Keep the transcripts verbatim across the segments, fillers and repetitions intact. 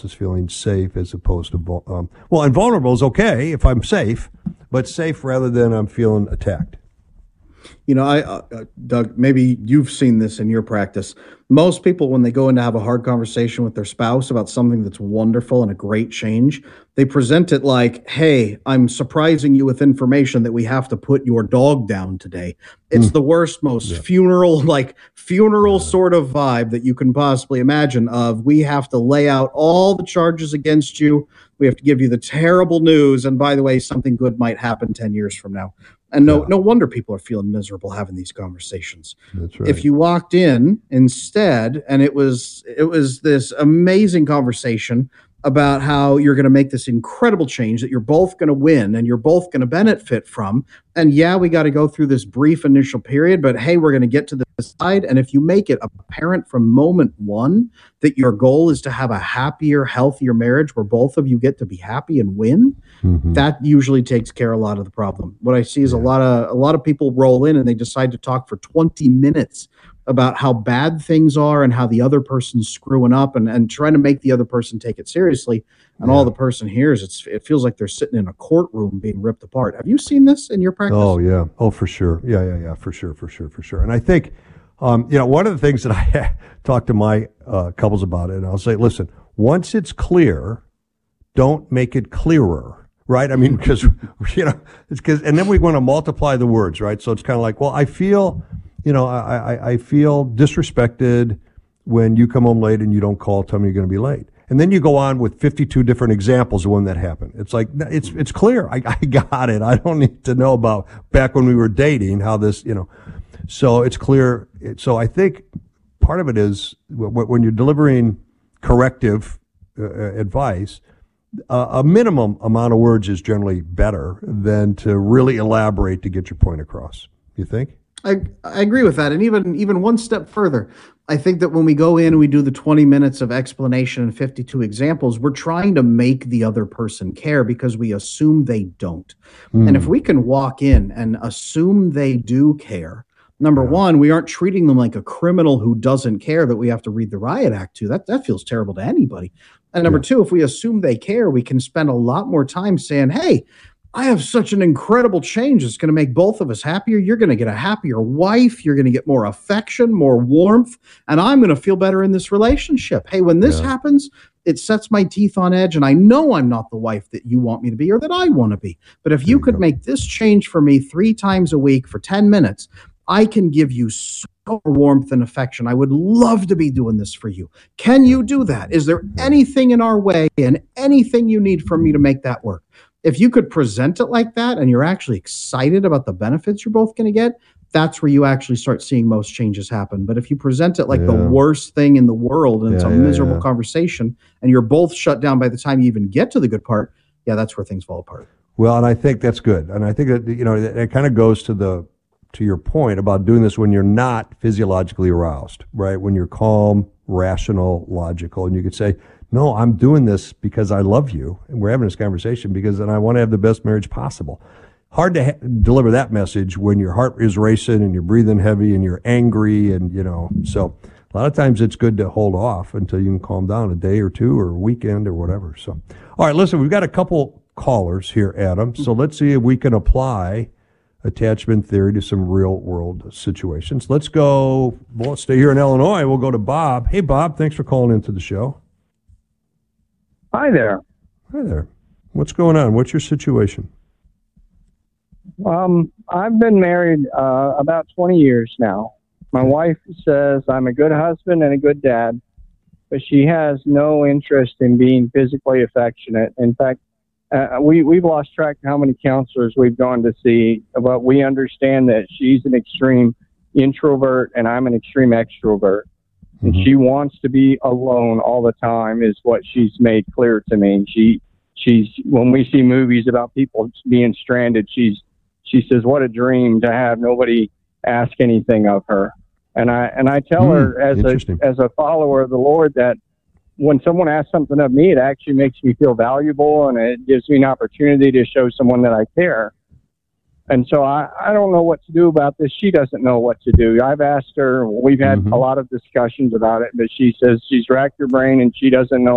is feeling safe as opposed to, vul- um, well, and vulnerable is okay if I'm safe, but safe rather than I'm feeling attacked. You know, I, uh, Doug, maybe you've seen this in your practice. Most people, when they go in to have a hard conversation with their spouse about something that's wonderful and a great change, they present it like, hey, I'm surprising you with information that we have to put your dog down today. It's mm. the worst, most yeah. funeral, like funeral yeah. sort of vibe that you can possibly imagine of, we have to lay out all the charges against you. We have to give you the terrible news. And by the way, something good might happen ten years from now. And no, yeah. no wonder people are feeling miserable having these conversations. That's right. If you walked in instead, and it was it was this amazing conversation about how you're going to make this incredible change that you're both going to win and you're both going to benefit from. And yeah, we got to go through this brief initial period, but hey, we're going to get to the side. And if you make it apparent from moment one that your goal is to have a happier, healthier marriage where both of you get to be happy and win, mm-hmm. that usually takes care of a lot of the problem. What I see is yeah. a lot of a lot of people roll in and they decide to talk for twenty minutes about how bad things are and how the other person's screwing up and, and trying to make the other person take it seriously. And yeah. all the person hears, it's, it feels like they're sitting in a courtroom being ripped apart. Have you seen this in your practice? Oh, yeah. Oh, for sure. Yeah, yeah, yeah, for sure, for sure, for sure. And I think, um, you know, one of the things that I talk to my uh, couples about it, and I'll say, listen, once it's clear, don't make it clearer. Right? I mean, because, you know, it's because, and then we want to multiply the words, right? So it's kind of like, well, I feel... You know, I, I, I feel disrespected when you come home late and you don't call, tell me you're going to be late. And then you go on with fifty-two different examples of when that happened. It's like, it's it's clear. I, I got it. I don't need to know about back when we were dating, how this, you know. So it's clear. So I think part of it is when you're delivering corrective uh, advice, uh, a minimum amount of words is generally better than to really elaborate to get your point across. You think? I, I agree with that. And even even one step further, I think that when we go in and we do the twenty minutes of explanation and fifty-two examples, we're trying to make the other person care because we assume they don't. Mm. And if we can walk in and assume they do care, number yeah. one, we aren't treating them like a criminal who doesn't care that we have to read the riot act to. That, that feels terrible to anybody. And number yeah. two, if we assume they care, we can spend a lot more time saying, hey, I have such an incredible change. It's going to make both of us happier. You're going to get a happier wife. You're going to get more affection, more warmth, and I'm going to feel better in this relationship. Hey, when this yeah. happens, it sets my teeth on edge, and I know I'm not the wife that you want me to be or that I want to be. But if you, you could go. make this change for me three times a week for ten minutes, I can give you so much warmth and affection. I would love to be doing this for you. Can you do that? Is there anything in our way and anything you need from me to make that work? If you could present it like that and you're actually excited about the benefits you're both going to get, that's where you actually start seeing most changes happen. But if you present it like yeah. the worst thing in the world and yeah, it's a yeah, miserable yeah. conversation and you're both shut down by the time you even get to the good part, yeah, that's where things fall apart. Well, and I think that's good. And I think that, you know, it, it kind of goes to the to your point about doing this when you're not physiologically aroused, right? When you're calm, rational, logical, and you could say, no, I'm doing this because I love you, and we're having this conversation because then I want to have the best marriage possible. Hard to ha- deliver that message when your heart is racing and you're breathing heavy and you're angry, and you know. So a lot of times it's good to hold off until you can calm down a day or two or a weekend or whatever. So, all right, listen, we've got a couple callers here, Adam. So let's see if we can apply attachment theory to some real world situations. Let's go. Well, let's stay here in Illinois. We'll go to Bob. Hey, Bob, thanks for calling into the show. Hi there. Hi there. What's going on? What's your situation? Um, I've been married uh, about twenty years now. My wife says I'm a good husband and a good dad, but she has no interest in being physically affectionate. In fact, uh, we, we've lost track of how many counselors we've gone to see, but we understand that she's an extreme introvert and I'm an extreme extrovert. And she wants to be alone all the time is what she's made clear to me. She, she's, when we see movies about people being stranded, she's, she says, what a dream to have nobody ask anything of her. And I, and I tell mm, her as a, as a follower of the Lord that when someone asks something of me, it actually makes me feel valuable and it gives me an opportunity to show someone that I care. And so I, I don't know what to do about this. She doesn't know what to do. I've asked her, we've had mm-hmm. a lot of discussions about it, but she says she's racked her brain and she doesn't know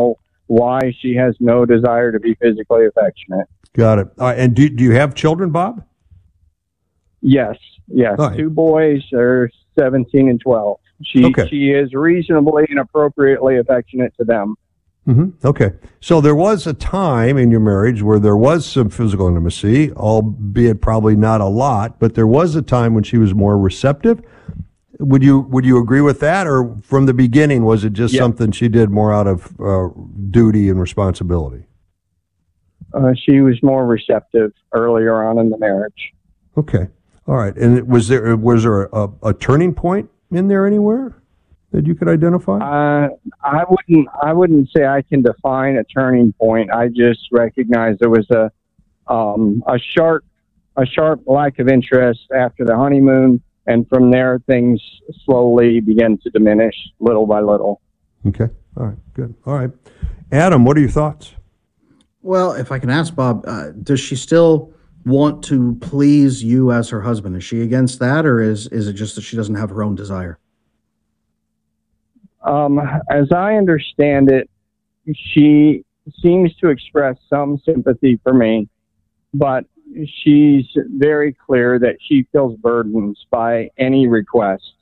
why she has no desire to be physically affectionate. Got it. All right, and do, do you have children, Bob? Yes, yes. All right. Two boys are seventeen and twelve. She Okay. she is reasonably and appropriately affectionate to them. Mm-hmm. Okay. So there was a time in your marriage where there was some physical intimacy, albeit probably not a lot, but there was a time when she was more receptive. Would you would you agree with that, or from the beginning was it just Yeah. something she did more out of uh, duty and responsibility? Uh, she was more receptive earlier on in the marriage. Okay. All right. And was there was there a, a turning point in there anywhere that you could identify? Uh, I wouldn't. I wouldn't say I can define a turning point. I just recognize there was a um, a sharp a sharp lack of interest after the honeymoon, and from there things slowly began to diminish little by little. Okay. All right. Good. All right. Adam, what are your thoughts? Well, if I can ask Bob, uh, does she still want to please you as her husband? Is she against that, or is is it just that she doesn't have her own desire? Um, as I understand it, she seems to express some sympathy for me, but she's very clear that she feels burdened by any request.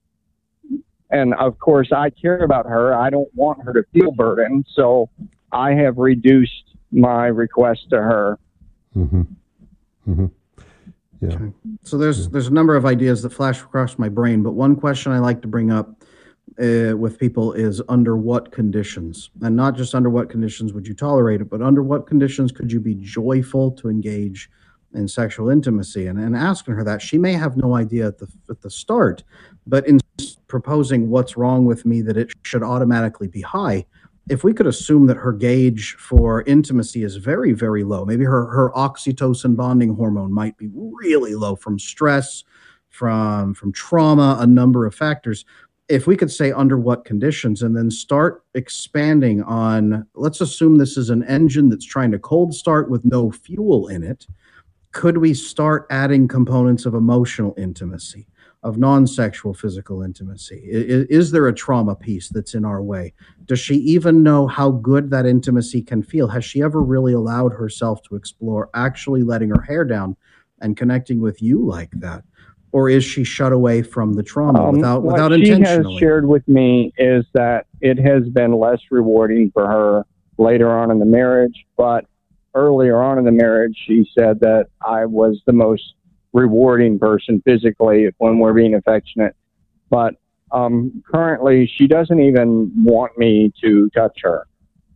And of course, I care about her. I don't want her to feel burdened, so I have reduced my request to her. Mm-hmm. Mm-hmm. Yeah. Okay. So there's there's a number of ideas that flash across my brain, but one question I like to bring up uh, with people is under what conditions, and not just under what conditions would you tolerate it, but under what conditions could you be joyful to engage in sexual intimacy? And and asking her that, she may have no idea at the at the start, but in proposing what's wrong with me that it should automatically be high. If we could assume that her gauge for intimacy is very, very low, maybe her, her oxytocin bonding hormone might be really low from stress, from, from trauma, a number of factors. If we could say under what conditions and then start expanding on, let's assume this is an engine that's trying to cold start with no fuel in it. Could we start adding components of emotional intimacy, of non-sexual physical intimacy? Is, is there a trauma piece that's in our way? Does she even know how good that intimacy can feel? Has she ever really allowed herself to explore actually letting her hair down and connecting with you like that? Or is she shut away from the trauma Um, without what without she intentionally? has shared with me is that it has been less rewarding for her later on in the marriage, but earlier on in the marriage, she said that I was the most rewarding person physically when we're being affectionate. But um, currently, she doesn't even want me to touch her.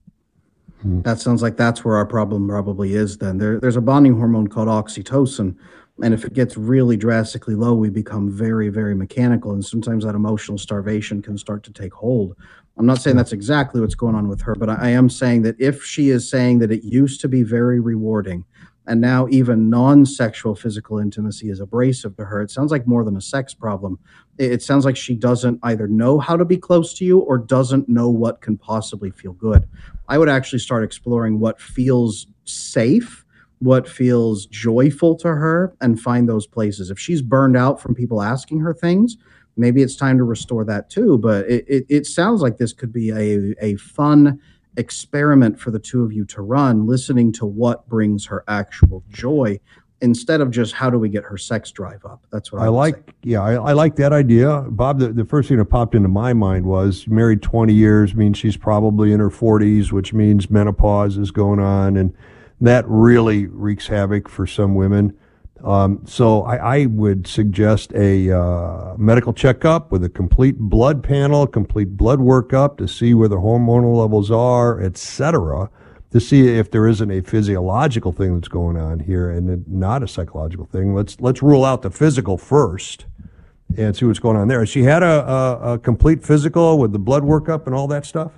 That sounds like that's where our problem probably is then. There, there's a bonding hormone called oxytocin, and if it gets really drastically low, we become very, very mechanical, and sometimes that emotional starvation can start to take hold. I'm not saying that's exactly what's going on with her, but I, I am saying that if she is saying that it used to be very rewarding, and now even non-sexual physical intimacy is abrasive to her, it sounds like more than a sex problem. It, it sounds like she doesn't either know how to be close to you or doesn't know what can possibly feel good. I would actually start exploring what feels safe, what feels joyful to her, and find those places. If she's burned out from people asking her things, maybe it's time to restore that too. But it, it, it sounds like this could be a, a fun experiment for the two of you to run, listening to what brings her actual joy instead of just how do we get her sex drive up. That's what I, I would like, say. yeah, I, I like that idea. Bob, the, the first thing that popped into my mind was married twenty years means she's probably in her forties, which means menopause is going on. And that really wreaks havoc for some women. Um, so I, I would suggest a uh, medical checkup with a complete blood panel, complete blood workup to see where the hormonal levels are, et cetera, to see if there isn't a physiological thing that's going on here and not a psychological thing. Let's let's rule out the physical first and see what's going on there. Has she had a, a, a complete physical with the blood workup and all that stuff?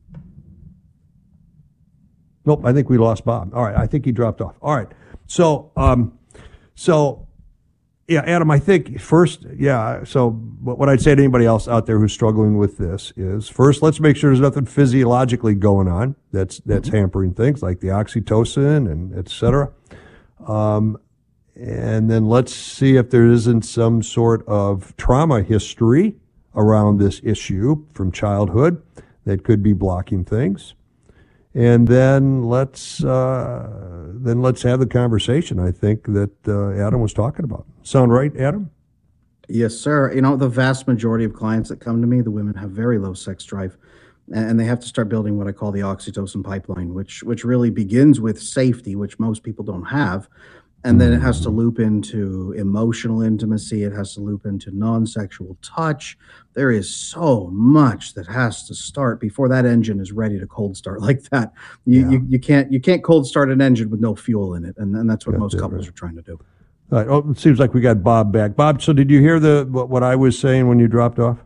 Nope, I think we lost Bob. All right, I think he dropped off. All right, so um, so yeah, Adam, I think first, yeah. So what I'd say to anybody else out there who's struggling with this is first, let's make sure there's nothing physiologically going on that's that's mm-hmm. hampering things like the oxytocin and et cetera. Um, and then let's see if there isn't some sort of trauma history around this issue from childhood that could be blocking things. and then let's uh, then let's have the conversation. I think that uh, Adam was talking about. Sound right, Adam? Yes, sir. You know, the vast majority of clients that come to me, the women have very low sex drive, and they have to start building what I call the oxytocin pipeline, which which really begins with safety, which most people don't have. And then it has to loop into emotional intimacy. It has to loop into non-sexual touch. There is so much that has to start before that engine is ready to cold start like that. You yeah. you, you can't you can't cold start an engine with no fuel in it, and, and that's what got most that, couples right. are trying to do. All right. Oh, it seems like we got Bob back. Bob, so did you hear the what, what I was saying when you dropped off?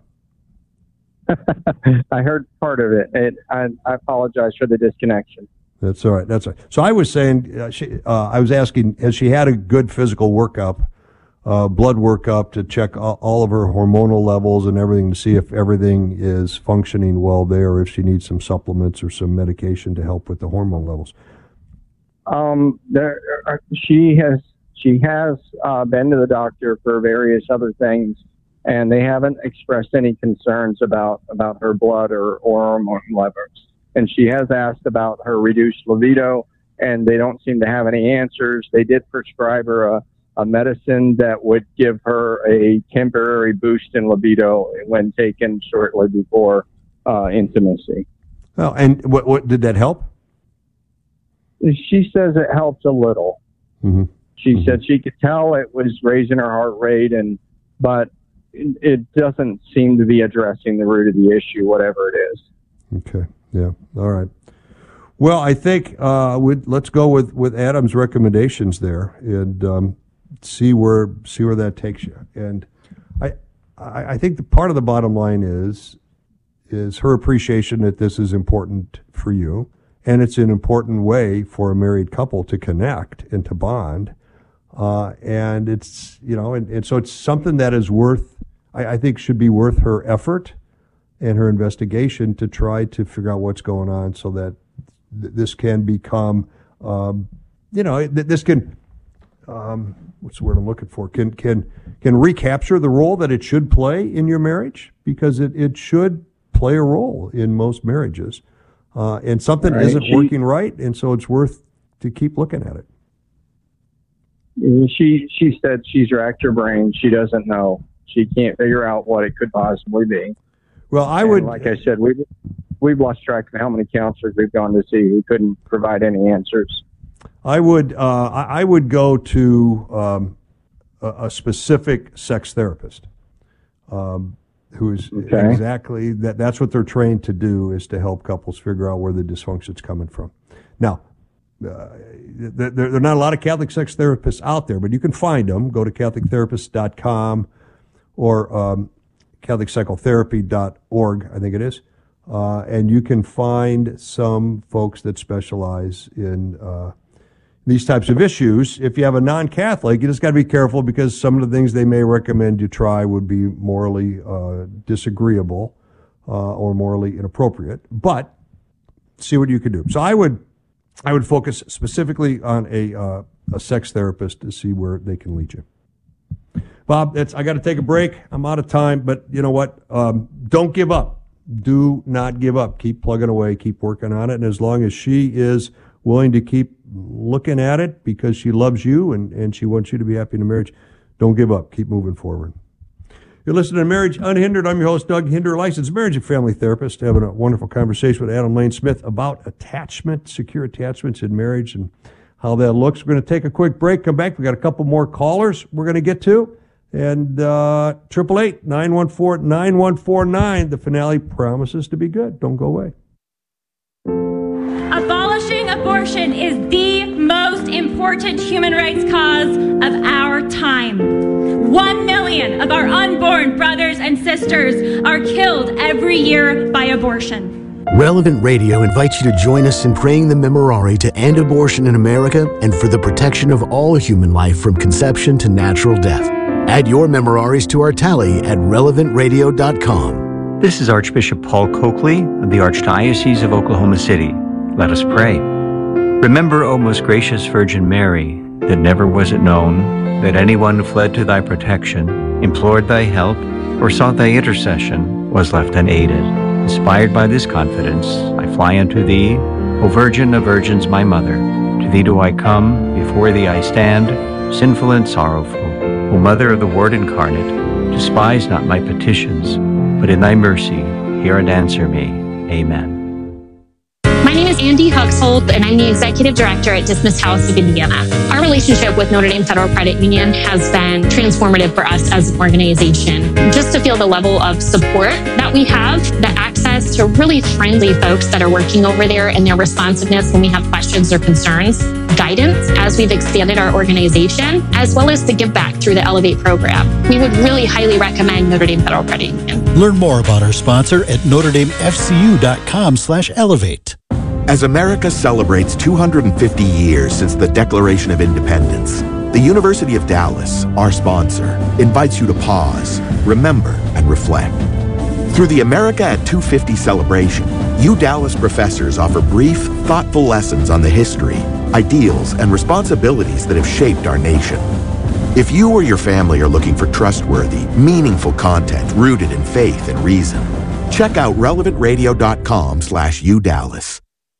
I heard part of it. it I, I apologize for the disconnection. That's all right. That's all right. So I was saying, uh, she, uh, I was asking, has she had a good physical workup, uh, blood workup to check all, all of her hormonal levels and everything to see if everything is functioning well there, or if she needs some supplements or some medication to help with the hormone levels? Um, there, she has she has uh, been to the doctor for various other things, and they haven't expressed any concerns about about her blood or, or hormone levels. And she has asked about her reduced libido, and they don't seem to have any answers. They did prescribe her a, a medicine that would give her a temporary boost in libido when taken shortly before uh, intimacy. Oh, and what, what did that help? She says it helped a little. Mm-hmm. She mm-hmm. said she could tell it was raising her heart rate, and but it, it doesn't seem to be addressing the root of the issue, whatever it is. Okay. Yeah. All right. Well, I think uh, we'd, let's go with, with Adam's recommendations there and um, see where see where that takes you. And I I, I think the part of the bottom line is is her appreciation that this is important for you, and it's an important way for a married couple to connect and to bond. Uh, and it's you know, and, and so it's something that is worth I, I think should be worth her effort and her investigation to try to figure out what's going on, so that th- this can become, um, you know, th- this can, um, what's the word I'm looking for, can can can recapture the role that it should play in your marriage, because it, it should play a role in most marriages. Uh, and something right. isn't she, working right, and so it's worth to keep looking at it. She, she said she's racked her brain. She doesn't know. She can't figure out what it could possibly be. Well, I and would, like I said, we've we've lost track of how many counselors we've gone to see who couldn't provide any answers. I would, uh, I, I would go to um, a, a specific sex therapist, um, who is okay. exactly that. That's what they're trained to do, is to help couples figure out where the dysfunction's coming from. Now, uh, there, there are not a lot of Catholic sex therapists out there, but you can find them. Go to Catholic therapist dot com or um, Catholic Psychotherapy dot org, I think it is. Uh, and you can find some folks that specialize in uh, these types of issues. If you have a non-Catholic, you just got to be careful, because some of the things they may recommend you try would be morally uh, disagreeable uh, or morally inappropriate. But see what you can do. So I would, I would focus specifically on a uh, a sex therapist to see where they can lead you. Bob, it's, I got to take a break. I'm out of time, but you know what? Um, don't give up. Do not give up. Keep plugging away. Keep working on it. And as long as she is willing to keep looking at it because she loves you and, and she wants you to be happy in a marriage, don't give up. Keep moving forward. You're listening to Marriage Unhindered. I'm your host, Doug Hinder, licensed marriage and family therapist, having a wonderful conversation with Adam Lane Smith about attachment, secure attachments in marriage, and how that looks. We're going to take a quick break, come back. We got a couple more callers we're going to get to. And uh, triple eight, nine one four, nine one four nine. The finale promises to be good. Don't go away. Abolishing abortion is the most important human rights cause of our time. One million of our unborn brothers and sisters are killed every year by abortion. Relevant Radio invites you to join us in praying the Memorare to end abortion in America and for the protection of all human life from conception to natural death. Add your memoraries to our tally at relevant radio dot com. This is Archbishop Paul Coakley of the Archdiocese of Oklahoma City. Let us pray. Remember, O most gracious Virgin Mary, that never was it known that anyone who fled to thy protection, implored thy help, or sought thy intercession was left unaided. Inspired by this confidence, I fly unto thee, O Virgin of Virgins, my mother, to thee do I come, before thee I stand, sinful and sorrowful. O Mother of the Word incarnate, despise not my petitions, but in thy mercy hear and answer me. Amen. My name is Andy Huxhold, and I'm the Executive Director at Dismiss House of Indiana. Our relationship with Notre Dame Federal Credit Union has been transformative for us as an organization. Just to feel the level of support that we have, the access to really friendly folks that are working over there, and their responsiveness when we have questions or concerns, guidance as we've expanded our organization, as well as the give back through the Elevate program. We would really highly recommend Notre Dame Federal Credit Union. Learn more about our sponsor at notre dame f c u dot com slash elevate. As America celebrates two hundred fifty years since the Declaration of Independence, the University of Dallas, our sponsor, invites you to pause, remember, and reflect. Through the America at two fifty celebration, U Dallas professors offer brief, thoughtful lessons on the history, ideals, and responsibilities that have shaped our nation. If you or your family are looking for trustworthy, meaningful content rooted in faith and reason, check out relevant radio dot com slash U Dallas.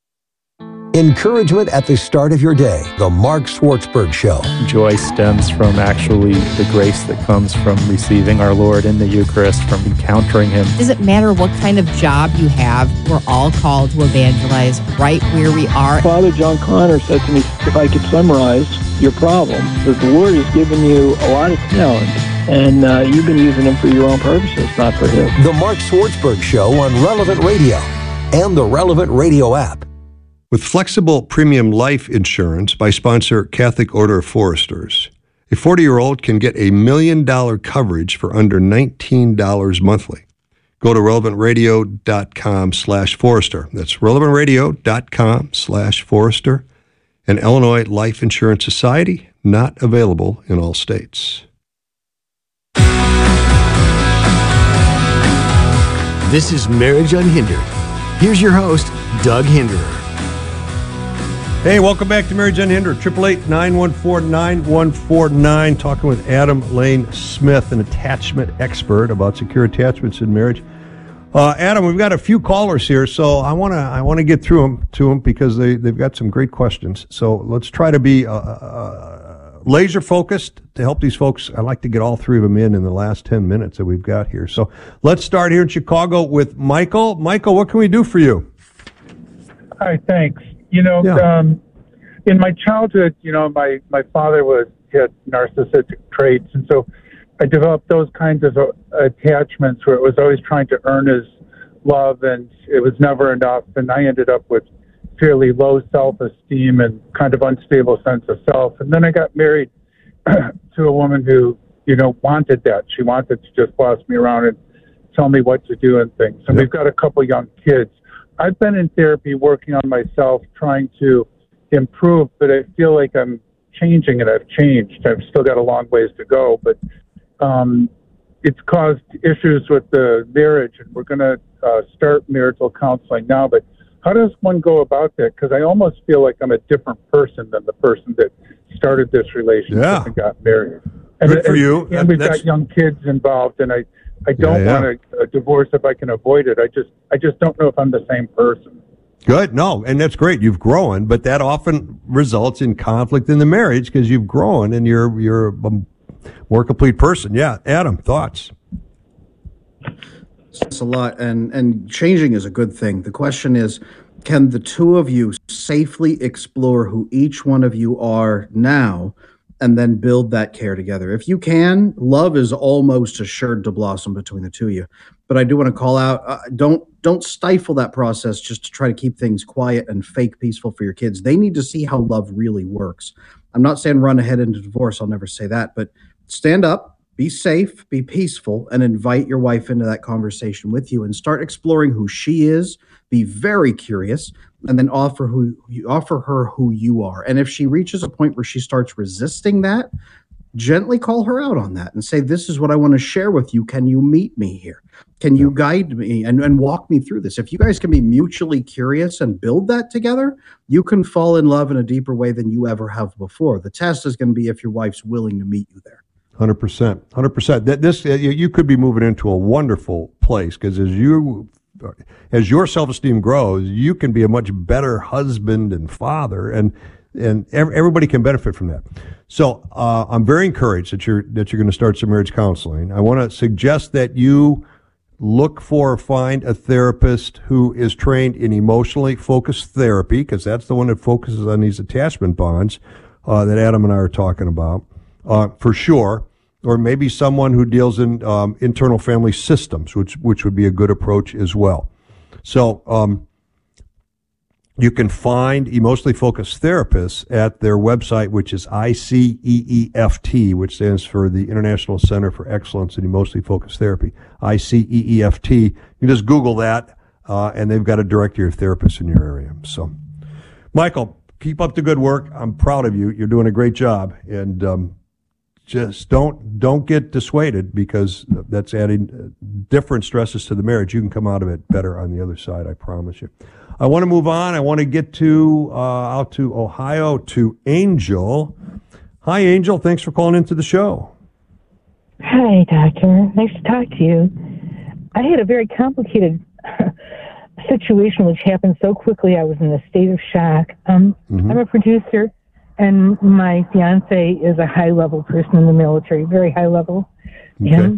Encouragement at the start of your day. The Mark Swartzberg Show. Joy stems from actually the grace that comes from receiving our Lord in the Eucharist, from encountering Him. Does it matter what kind of job you have? We're all called to evangelize right where we are. Father John Connor said to me, if I could summarize your problem, that the Lord has given you a lot of talent, and uh, you've been using them for your own purposes, not for His. The Mark Swartzberg Show on Relevant Radio and the Relevant Radio app. With flexible premium life insurance by sponsor Catholic Order of Foresters, a forty-year-old can get a million-dollar coverage for under nineteen dollars monthly. Go to relevant radio dot com slash Forester. That's relevant radio dot com slash Forester. An Illinois Life Insurance Society, not available in all states. This is Marriage Unhindered. Here's your host, Doug Hinderer. Hey, welcome back to Marriage Unhindered. eight eight eight, nine one four, nine one four nine. Talking with Adam Lane Smith, an attachment expert about secure attachments in marriage. Uh, Adam, we've got a few callers here, so I want to I want to get through them to them because they they've got some great questions. So let's try to be uh, uh, laser focused to help these folks. I'd like to get all three of them in in the last ten minutes that we've got here. So let's start here in Chicago with Michael. Michael, what can we do for you? Hi, thanks. You know, Yeah. um, in my childhood, you know, my, my father was had narcissistic traits, and so I developed those kinds of uh, attachments where it was always trying to earn his love, and it was never enough, and I ended up with fairly low self-esteem and kind of unstable sense of self. And then I got married to a woman who, you know, wanted that. She wanted to just boss me around and tell me what to do and things. And we've got a couple young kids. I've been in therapy working on myself, trying to improve, but I feel like I'm changing and I've changed. I've still got a long ways to go, but um, it's caused issues with the marriage, and we're going to uh, start marital counseling now. But how does one go about that? Because I almost feel like I'm a different person than the person that started this relationship Yeah. and got married. And, Good for and, you. And That- we've that's- got young kids involved, and I I don't Yeah, yeah. want a, a divorce if I can avoid it. I just I just don't know if I'm the same person. Good. No, and that's great. You've grown, but that often results in conflict in the marriage because you've grown and you're you're a more complete person. Yeah. Adam, thoughts? It's a lot, and and changing is a good thing. The question is, can the two of you safely explore who each one of you are now, and then build that care together? If you can, love is almost assured to blossom between the two of you. But I do want to call out, uh, don't don't stifle that process just to try to keep things quiet and fake peaceful for your kids. They need to see how love really works. I'm not saying run ahead into divorce. I'll never say that. But stand up, be safe, be peaceful, and invite your wife into that conversation with you and start exploring who she is. Be very curious, and then offer who you offer her who you are. And if she reaches a point where she starts resisting that, gently call her out on that and say, this is what I want to share with you. Can you meet me here? Can you guide me and, and walk me through this? If you guys can be mutually curious and build that together, you can fall in love in a deeper way than you ever have before. The test is going to be if your wife's willing to meet you there. one hundred percent. one hundred percent. That this you you could be moving into a wonderful place because as you as your self-esteem grows, you can be a much better husband and father, and and everybody can benefit from that. So uh, I'm very encouraged that you're that you're going to start some marriage counseling. I want to suggest that you look for, find a therapist who is trained in emotionally focused therapy, because that's the one that focuses on these attachment bonds uh, that Adam and I are talking about, uh, for sure. Or maybe someone who deals in um, internal family systems, which which would be a good approach as well. So um, you can find emotionally focused therapists at their website, which is I C E E F T, which stands for the International Center for Excellence in Emotionally Focused Therapy. I C E E F T. You can just Google that, uh, and they've got a directory of therapists in your area. So, Michael, keep up the good work. I'm proud of you. You're doing a great job, and um, just don't don't get dissuaded, because that's adding different stresses to the marriage. You can come out of it better on the other side, I promise you. I want to move on. I want to get to uh, out to Ohio to Angel. Hi, Angel. Thanks for calling into the show. Hi, Doctor. Nice to talk to you. I had a very complicated situation which happened so quickly. I was in a state of shock. Um, mm-hmm. I'm a producer, and my fiance is a high-level person in the military, very high level. Okay. And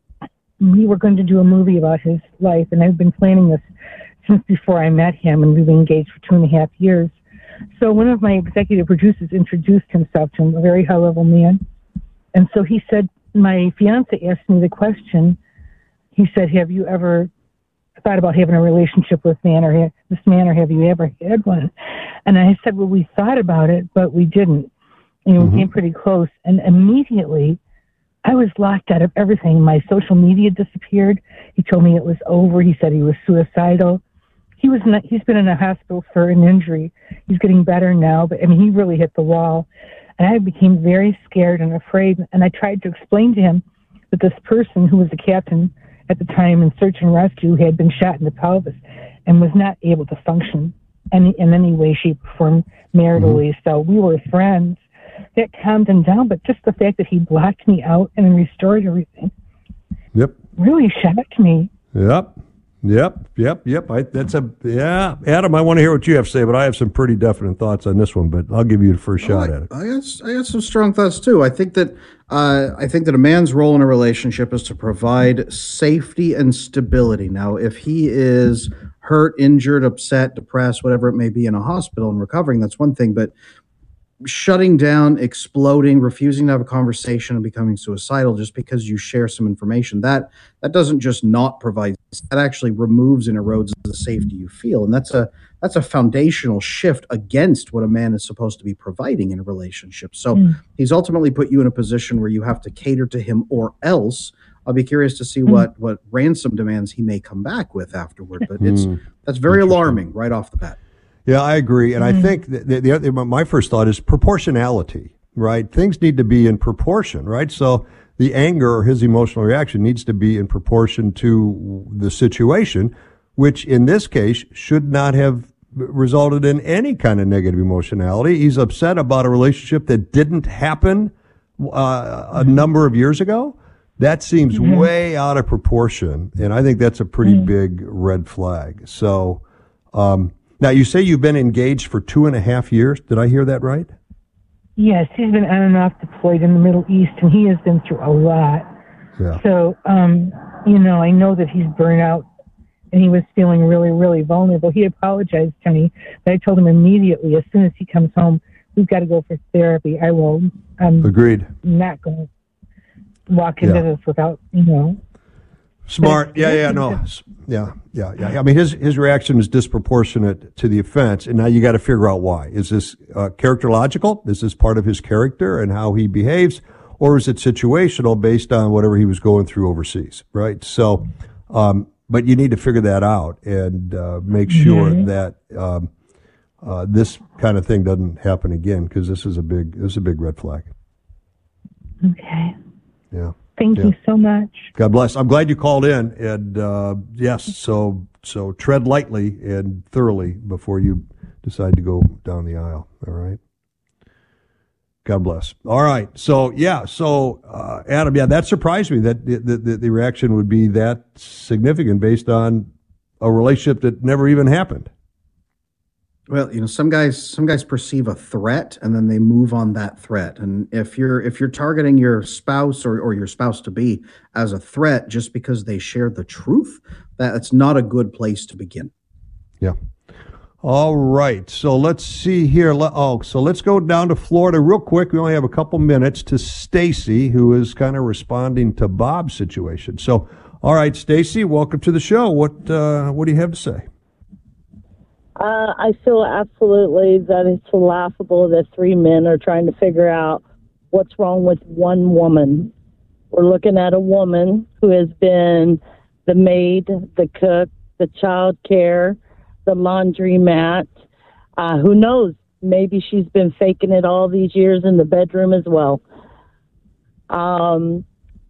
we were going to do a movie about his life, and I've been planning this since before I met him, and we've been engaged for two and a half years. So one of my executive producers introduced himself to him, a very high-level man. And so he said, my fiance asked me the question, he said, have you ever thought about having a relationship with man or ha- this man, or have you ever had one? And I said, well, we thought about it, but we didn't. You know, mm-hmm. we came pretty close. And immediately, I was locked out of everything. My social media disappeared. He told me it was over. He said he was suicidal. He was not, he's been in a hospital for an injury. He's getting better now, but I mean, he really hit the wall. And I became very scared and afraid. And I tried to explain to him that this person who was the captain at the time in search and rescue had been shot in the pelvis and was not able to function any, in any way, shape, or form maritally. Mm-hmm. So we were friends. That calmed him down, but just the fact that he blocked me out and restored everything Yep. really shocked me. Yep. Yep, yep, yep. I, that's a yeah, Adam. I want to hear what you have to say, but I have some pretty definite thoughts on this one. But I'll give you the first shot oh, I, at it. I got, I got some strong thoughts too. I think that uh, I think that a man's role in a relationship is to provide safety and stability. Now, if he is hurt, injured, upset, depressed, whatever it may be, in a hospital and recovering, that's one thing. But shutting down, exploding, refusing to have a conversation, and becoming suicidal just because you share some information, that that doesn't just not provide, that actually removes and erodes the safety you feel. And that's a that's a foundational shift against what a man is supposed to be providing in a relationship. So mm. he's ultimately put you in a position where you have to cater to him, or else I'll be curious to see mm. what what ransom demands he may come back with afterward. But it's mm. that's very alarming right off the bat. Yeah, I agree. And mm-hmm. I think the, the, the, my first thought is proportionality, right? Things need to be in proportion, right? So the anger or his emotional reaction needs to be in proportion to the situation, which in this case should not have resulted in any kind of negative emotionality. He's upset about a relationship that didn't happen uh, a number of years ago. That seems mm-hmm. way out of proportion. And I think that's a pretty mm-hmm. big red flag. So, um, now, you say you've been engaged for two and a half years. Did I hear that right? Yes, he's been on and off deployed in the Middle East, and he has been through a lot. Yeah. So, um, you know, I know that he's burnt out, and he was feeling really, really vulnerable. He apologized to me, but I told him immediately, as soon as he comes home, we've got to go for therapy. I will. I'm Agreed. not going to walk into yeah. this without, you know. Smart. Yeah, yeah, no. Yeah, yeah, yeah. I mean, his his reaction is disproportionate to the offense, and now you got to figure out why. Is this uh, characterological? Is this part of his character and how he behaves? Or is it situational based on whatever he was going through overseas, right? So, um, but you need to figure that out and uh, make sure mm-hmm. that um, uh, this kind of thing doesn't happen again, because this is a big this is a big red flag. Okay. Yeah. Thank yeah. you so much. God bless. I'm glad you called in, and uh, yes, so so tread lightly and thoroughly before you decide to go down the aisle. All right. God bless. All right. So yeah. So uh, Adam, yeah, that surprised me that the, the the reaction would be that significant based on a relationship that never even happened. Well, you know, some guys some guys perceive a threat and then they move on that threat. And if you're if you're targeting your spouse or, or your spouse to be as a threat just because they share the truth, that's not a good place to begin. Yeah. All right. So let's see here. Oh, so let's go down to Florida real quick. We only have a couple minutes to Stacy, who is kind of responding to Bob's situation. So, all right, Stacy, welcome to the show. What uh, what do you have to say? Uh, I feel absolutely that it's laughable that three men are trying to figure out what's wrong with one woman. We're looking at a woman who has been the maid, the cook, the child care, the laundromat. Uh, who knows? Maybe she's been faking it all these years in the bedroom as well. Um,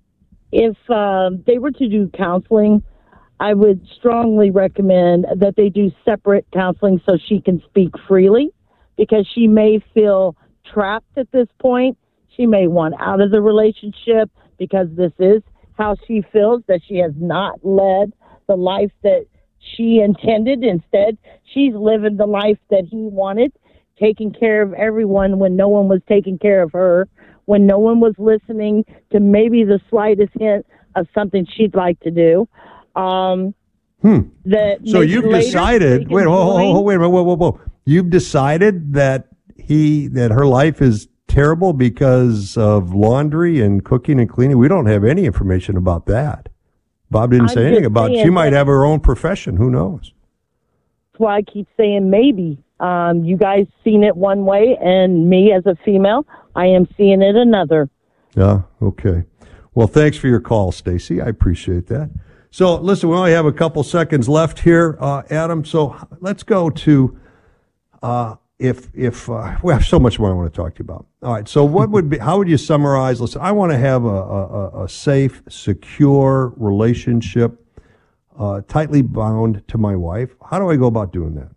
if uh, they were to do counseling, I would strongly recommend that they do separate counseling so she can speak freely, because she may feel trapped at this point. She may want out of the relationship because this is how she feels, that she has not led the life that she intended. Instead, she's living the life that he wanted, taking care of everyone when no one was taking care of her, when no one was listening to maybe the slightest hint of something she'd like to do. Um, hmm. That so you've decided. Wait, whoa, whoa, whoa, wait, whoa, whoa, whoa, whoa. You've decided that he that her life is terrible because of laundry and cooking and cleaning. We don't have any information about that. Bob didn't I'm say anything about. She might that, have her own profession. Who knows? That's why I keep saying maybe. Um, you guys seen it one way, and me as a female, I am seeing it another. Yeah. Okay. Well, thanks for your call, Stacy. I appreciate that. So, listen, we only have a couple seconds left here, uh, Adam. So let's go to, uh, if, if, uh, we have so much more I want to talk to you about. All right. So what would be, how would you summarize? Listen, I want to have a, a, a safe, secure relationship, uh, tightly bound to my wife. How do I go about doing that?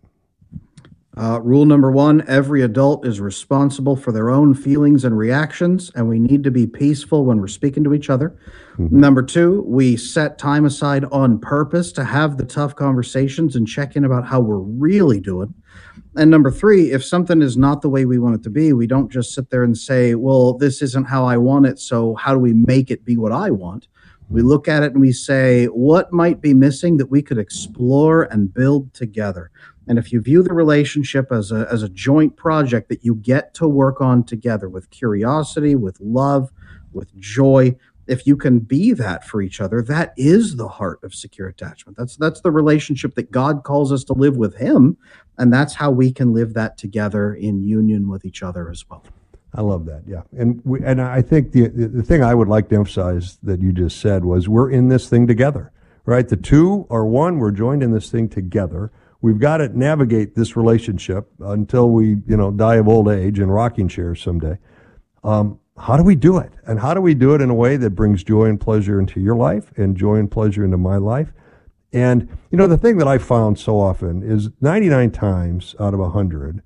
Uh, rule number one, every adult is responsible for their own feelings and reactions, and we need to be peaceful when we're speaking to each other. Mm-hmm. Number two, we set time aside on purpose to have the tough conversations and check in about how we're really doing. And number three, if something is not the way we want it to be, we don't just sit there and say, well, this isn't how I want it, so how do we make it be what I want? We look at it and we say, what might be missing that we could explore and build together? And if you view the relationship as a as a joint project that you get to work on together with curiosity, with love, with joy, if you can be that for each other, that is the heart of secure attachment. That's that's the relationship that God calls us to live with him, and that's how we can live that together in union with each other as well. I love that, yeah. And we, and I think the the thing I would like to emphasize that you just said was we're in this thing together, right? The two are one, we're joined in this thing together. We've got to navigate this relationship until we, you know, die of old age in rocking chairs someday. Um, how do we do it? And how do we do it in a way that brings joy and pleasure into your life and joy and pleasure into my life? And, you know, the thing that I found so often is ninety-nine times out of one hundred,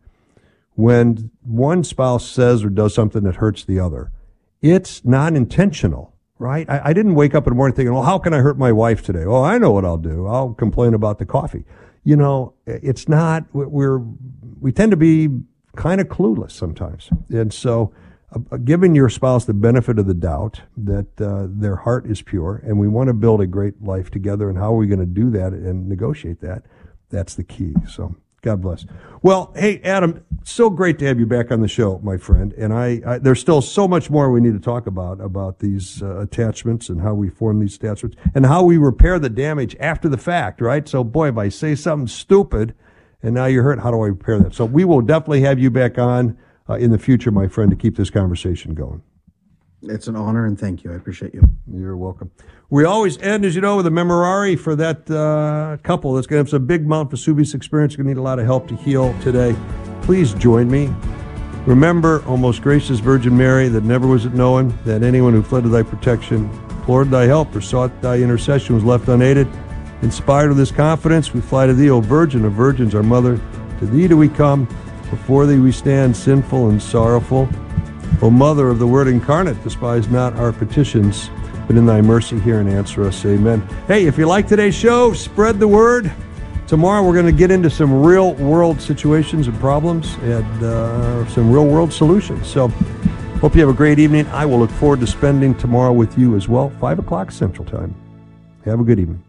when one spouse says or does something that hurts the other, it's not intentional, right? I, I didn't wake up in the morning thinking, well, how can I hurt my wife today? Oh, I know what I'll do. I'll complain about the coffee. You know, it's not, we're, we tend to be kind of clueless sometimes. And so uh, giving your spouse the benefit of the doubt that uh, their heart is pure and we want to build a great life together, and how are we going to do that and negotiate that? That's the key. So God bless. Well, hey, Adam, so great to have you back on the show, my friend. And I, I there's still so much more we need to talk about, about these uh, attachments and how we form these attachments and how we repair the damage after the fact, right? So, boy, if I say something stupid and now you're hurt, how do I repair that? So we will definitely have you back on uh, in the future, my friend, to keep this conversation going. It's an honor, and thank you. I appreciate you. You're welcome. We always end, as you know, with a memorare for that uh, couple that's going to have some big Mount Vesuvius experience. Going to need a lot of help to heal today. Please join me. Remember, O most gracious Virgin Mary, that never was it known that anyone who fled to thy protection, implored thy help, or sought thy intercession was left unaided. Inspired with this confidence, we fly to thee, O Virgin of Virgins, our Mother. To thee do we come. Before thee we stand sinful and sorrowful. O Mother of the Word incarnate, despise not our petitions, but in thy mercy hear and answer us. Amen. Hey, if you like today's show, spread the word. tomorrow we're going to get into some real world situations and problems and uh, some real world solutions. So hope you have a great evening. I will look forward to spending tomorrow with you as well, five o'clock Central Time. Have a good evening.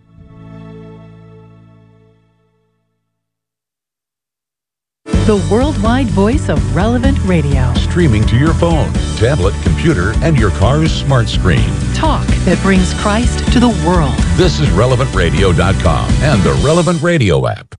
The worldwide voice of Relevant Radio. Streaming to your phone, tablet, computer, and your car's smart screen. Talk that brings Christ to the world. This is relevant radio dot com and the Relevant Radio app.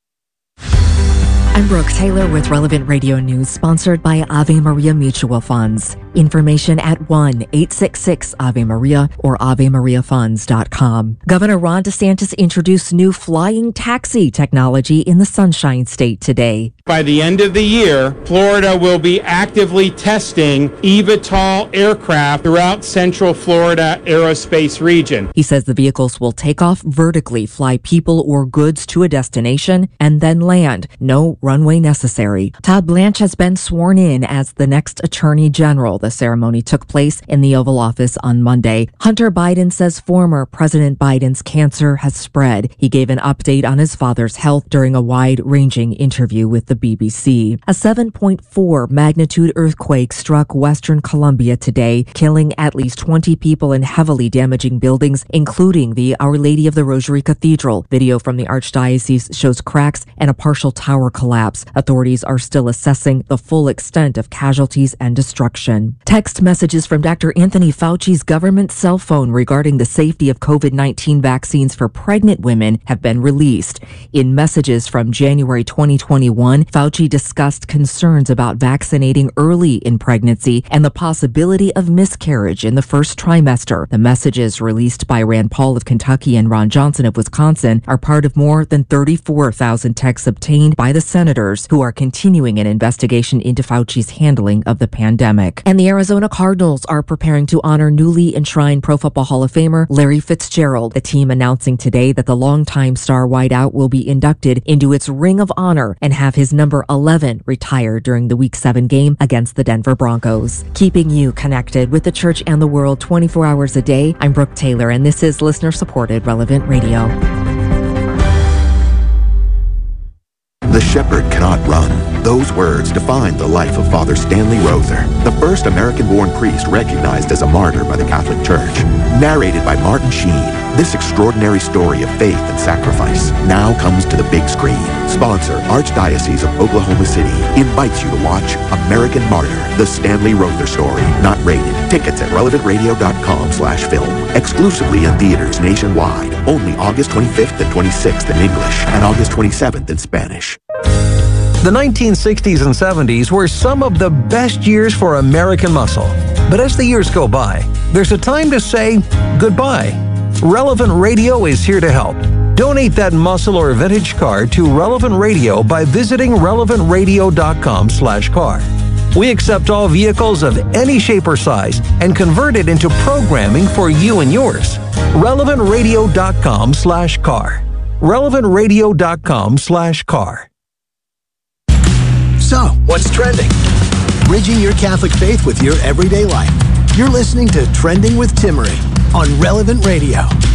I'm Brooke Taylor with Relevant Radio News, sponsored by Ave Maria Mutual Funds. Information at one eight six six Ave Maria or ave maria funds dot com. Governor Ron DeSantis introduced new flying taxi technology in the Sunshine State today. By the end of the year, Florida will be actively testing eVTOL aircraft throughout Central Florida aerospace region. He says the vehicles will take off vertically, fly people or goods to a destination, and then land. No runway necessary. Todd Blanche has been sworn in as the next Attorney General. The ceremony took place in the Oval Office on Monday. Hunter Biden says former President Biden's cancer has spread. He gave an update on his father's health during a wide-ranging interview with the B B C. A seven point four magnitude earthquake struck Western Colombia today, killing at least twenty people and heavily damaging buildings, including the Our Lady of the Rosary Cathedral. Video from the Archdiocese shows cracks and a partial tower collapse. Authorities are still assessing the full extent of casualties and destruction. Text messages from Doctor Anthony Fauci's government cell phone regarding the safety of COVID nineteen vaccines for pregnant women have been released. In messages from January twenty twenty-one, Fauci discussed concerns about vaccinating early in pregnancy and the possibility of miscarriage in the first trimester. The messages released by Rand Paul of Kentucky and Ron Johnson of Wisconsin are part of more than thirty-four thousand texts obtained by the senators who are continuing an investigation into Fauci's handling of the pandemic. And the Arizona Cardinals are preparing to honor newly enshrined Pro Football Hall of Famer Larry Fitzgerald. The team announcing today that the longtime star wideout will be inducted into its Ring of Honor and have his number eleven retired during the Week seven game against the Denver Broncos. Keeping you connected with the church and the world twenty-four hours a day, I'm Brooke Taylor, and this is listener-supported Relevant Radio. The shepherd cannot run. Those words define the life of Father Stanley Rother, the first American-born priest recognized as a martyr by the Catholic Church. Narrated by Martin Sheen, this extraordinary story of faith and sacrifice now comes to the big screen. Sponsor, Archdiocese of Oklahoma City, invites you to watch American Martyr, the Stanley Rother story, not rated. Tickets at relevant radio dot com slash film. Exclusively in theaters nationwide. Only August twenty-fifth and twenty-sixth in English and August twenty-seventh in Spanish. The nineteen sixties and seventies were some of the best years for American muscle. But as the years go by, there's a time to say goodbye. Relevant Radio is here to help. Donate that muscle or vintage car to Relevant Radio by visiting relevant radio dot com slash car. We accept all vehicles of any shape or size and convert it into programming for you and yours. relevant radio dot com slash car. relevant radio dot com slash car. So, what's trending? Bridging your Catholic faith with your everyday life. You're listening to Trending with Timmerie on Relevant Radio.